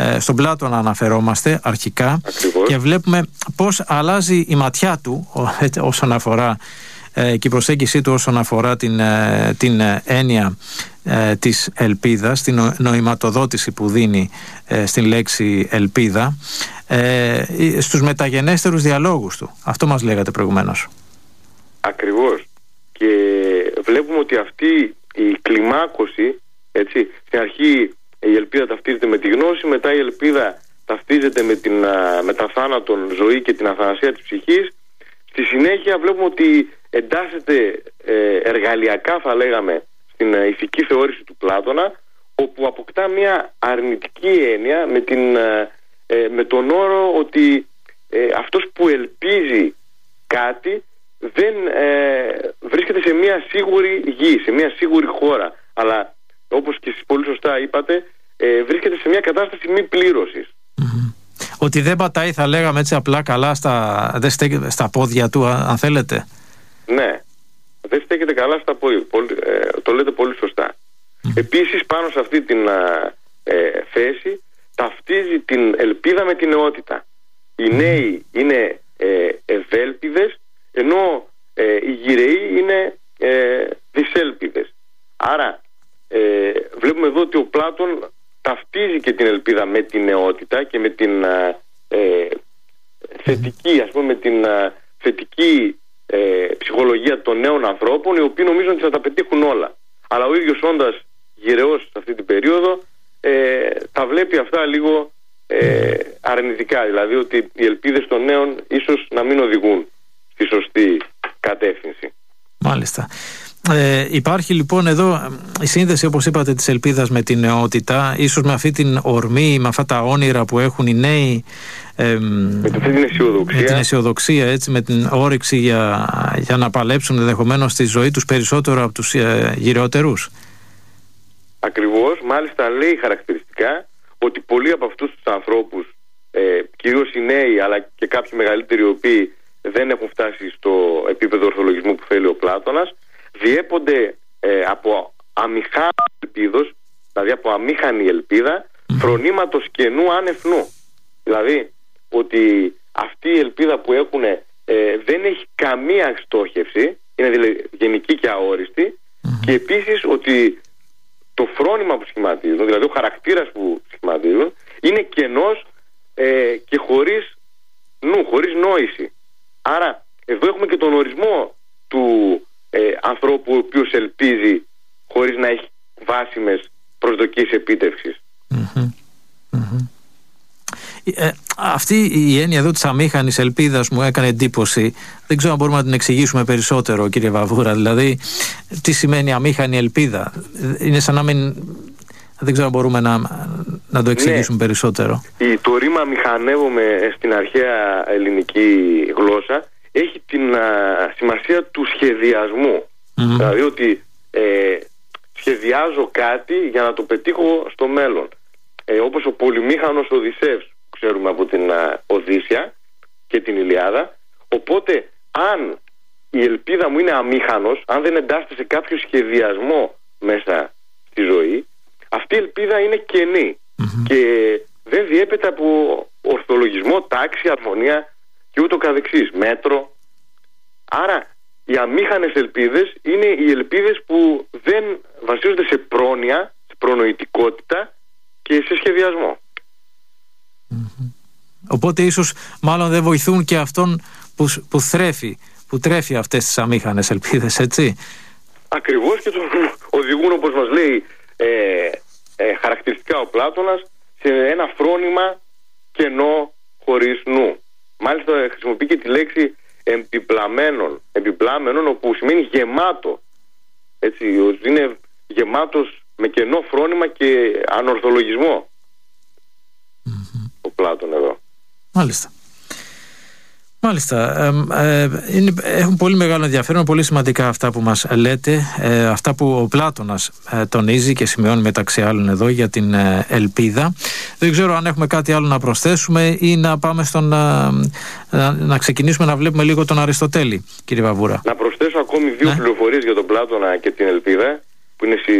Στον Πλάτωνα αναφερόμαστε αρχικά. Ακριβώς. Και βλέπουμε πώς αλλάζει η ματιά του όσον αφορά και η προσέγγιση του όσον αφορά την έννοια της ελπίδας, την νοηματοδότηση που δίνει στην λέξη ελπίδα στους μεταγενέστερους διαλόγους του. Αυτό μας λέγατε προηγουμένως. Ακριβώς. Και βλέπουμε ότι αυτή η κλιμάκωση, έτσι, στην αρχή η ελπίδα ταυτίζεται με τη γνώση, μετά η ελπίδα ταυτίζεται με τα θάνατον ζωή και την αθανασία της ψυχής. Στη συνέχεια βλέπουμε ότι εντάσσεται εργαλειακά, θα λέγαμε, στην ηθική θεώρηση του Πλάτωνα, όπου αποκτά μια αρνητική έννοια με τον όρο ότι αυτός που ελπίζει κάτι δεν βρίσκεται σε μια σίγουρη γη, σε μια σίγουρη χώρα, αλλά όπως και εσείς πολύ σωστά είπατε, βρίσκεται σε μια κατάσταση μη πλήρωσης. Ότι δεν πατάει, θα λέγαμε έτσι απλά, καλά δεν στέκεται στα πόδια του, αν θέλετε. Ναι, δεν στέκεται καλά στα πόδια. Το λέτε πολύ σωστά. Επίσης, πάνω σε αυτή την θέση ταυτίζει την ελπίδα με την νεότητα. Οι νέοι είναι ευέλπιδες, ενώ οι γυραιοί είναι δυσέλπιδες. Άρα βλέπουμε εδώ ότι ο Πλάτων ταυτίζει και την ελπίδα με την νεότητα και με την θετική, ας πούμε, με την θετική ψυχολογία των νέων ανθρώπων, οι οποίοι νομίζουν ότι θα τα πετύχουν όλα. Αλλά ο ίδιος, όντας γυρεός σε αυτή την περίοδο, τα βλέπει αυτά λίγο αρνητικά. Δηλαδή ότι οι ελπίδες των νέων ίσως να μην οδηγούν στη σωστή κατεύθυνση. Μάλιστα. Υπάρχει λοιπόν εδώ η σύνδεση, όπως είπατε, της ελπίδας με την νεότητα, ίσως με αυτή την ορμή, με αυτά τα όνειρα που έχουν οι νέοι, με την αισιοδοξία, έτσι, με την όρεξη για να παλέψουν ενδεχομένως στη ζωή τους περισσότερο από τους γυρεότερους. Ακριβώς. Μάλιστα λέει χαρακτηριστικά ότι πολλοί από αυτούς τους ανθρώπους, κυρίως οι νέοι αλλά και κάποιοι μεγαλύτεροι, οι οποίοι δεν έχουν φτάσει στο επίπεδο ορθολογισμού που θέλει ο Πλάτωνας, διέπονται από αμηχάνη ελπίδος, δηλαδή από αμήχανη ελπίδα, φρονήματος κενού άνευ-νου. Δηλαδή ότι αυτή η ελπίδα που έχουν δεν έχει καμία στόχευση, είναι δηλαδή γενική και αόριστη, και επίσης ότι το φρόνημα που σχηματίζουν, δηλαδή ο χαρακτήρας που σχηματίζουν, είναι κενός και χωρίς νου, χωρίς νόηση. Άρα εδώ έχουμε και τον ορισμό του ανθρώπου ο οποίος ελπίζει χωρίς να έχει βάσιμες προσδοκίες επίτευξης. Αυτή η έννοια εδώ της αμήχανης ελπίδας μου έκανε εντύπωση. Δεν ξέρω αν μπορούμε να την εξηγήσουμε περισσότερο, κύριε Βαβούρα. Δηλαδή, τι σημαίνει αμήχανη ελπίδα? Είναι σαν να μην... Δεν ξέρω αν μπορούμε να το εξηγήσουμε περισσότερο. Το ρήμα μηχανεύομαι στην αρχαία ελληνική γλώσσα έχει την σημασία του σχεδιασμού. Δηλαδή ότι σχεδιάζω κάτι για να το πετύχω στο μέλλον. Όπως ο πολυμήχανος Οδυσσεύς, ξέρουμε από την Οδύσσια και την Ηλιάδα. Οπότε αν η ελπίδα μου είναι αμήχανος, αν δεν εντάσσεται σε κάποιο σχεδιασμό μέσα στη ζωή, αυτή η ελπίδα είναι κενή και δεν διέπεται από ορθολογισμό, τάξη, αρμονία και ούτω καθεξής, μέτρο. Άρα οι αμήχανες ελπίδες είναι οι ελπίδες που δεν βασίζονται σε πρόνοια, σε προνοητικότητα και σε σχεδιασμό. Οπότε ίσως μάλλον δεν βοηθούν και αυτόν που τρέφει αυτές τις αμήχανες ελπίδες, έτσι. Ακριβώς, και τον οδηγούν, όπως μας λέει χαρακτηριστικά ο Πλάτωνας, σε ένα φρόνημα κενό χωρίς νου. Μάλιστα χρησιμοποιεί και τη λέξη επιπλάμενον, όπου σημαίνει γεμάτο. Έτσι, είναι γεμάτος με κενό φρόνημα και ανορθολογισμό ο Πλάτων εδώ. Μάλιστα. Έχουν πολύ μεγάλο ενδιαφέρον, πολύ σημαντικά αυτά που μας λέτε, αυτά που ο Πλάτωνας τονίζει και σημειώνει μεταξύ άλλων εδώ για την ελπίδα. Δεν ξέρω αν έχουμε κάτι άλλο να προσθέσουμε ή να πάμε να ξεκινήσουμε να βλέπουμε λίγο τον Αριστοτέλη, κύριε Βαβούρα. Να προσθέσω ακόμη δύο πληροφορίες για τον Πλάτωνα και την ελπίδα, που είναι